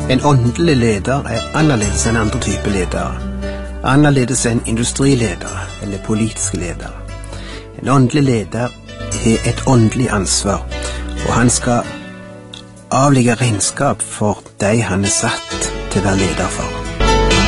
En åndelig leder annerledes enn andre typer ledere. Annerledes enn industriledere eller politiske ledere. En åndelig leder har et åndelig ansvar, og han skal avlegge regnskap for de han er satt til å være leder for.